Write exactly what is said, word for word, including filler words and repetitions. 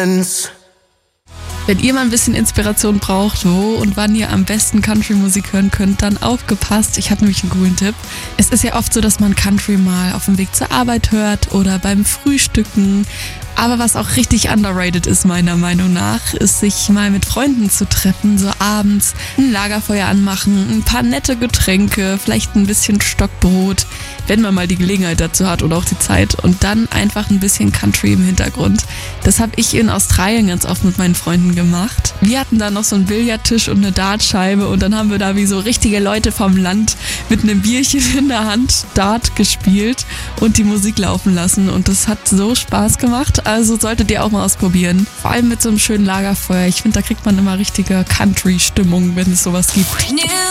Dance. Wenn ihr mal ein bisschen Inspiration braucht, wo und wann ihr am besten Country-Musik hören könnt, dann aufgepasst. Ich habe nämlich einen coolen Tipp. Es ist ja oft so, dass man Country mal auf dem Weg zur Arbeit hört oder beim Frühstücken. Aber was auch richtig underrated ist, meiner Meinung nach, ist, sich mal mit Freunden zu treffen, so abends ein Lagerfeuer anmachen, ein paar nette Getränke, vielleicht ein bisschen Stockbrot, wenn man mal die Gelegenheit dazu hat oder auch die Zeit, und dann einfach ein bisschen Country im Hintergrund. Das habe ich in Australien ganz oft mit meinen Freunden gemacht. Wir hatten da noch so einen Billardtisch und eine Dartscheibe und dann haben wir da wie so richtige Leute vom Land mit einem Bierchen in der Hand Dart gespielt und die Musik laufen lassen, und das hat so Spaß gemacht. Also solltet ihr auch mal ausprobieren. Vor allem mit so einem schönen Lagerfeuer. Ich finde, da kriegt man immer richtige Country-Stimmung, wenn es sowas gibt.